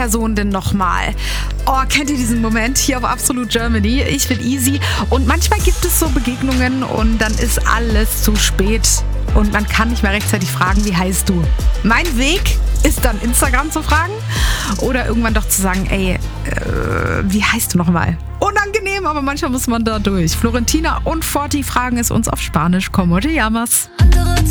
Person denn nochmal? Oh, kennt ihr diesen Moment hier auf Absolute Germany? Ich bin Easy und manchmal gibt es so Begegnungen und dann ist alles zu spät und man kann nicht mehr rechtzeitig fragen, wie heißt du? Mein Weg ist dann Instagram zu fragen oder irgendwann doch zu sagen, ey, wie heißt du nochmal? Unangenehm, aber manchmal muss man da durch. Florentina und Forti fragen es uns auf Spanisch. Como te llamas?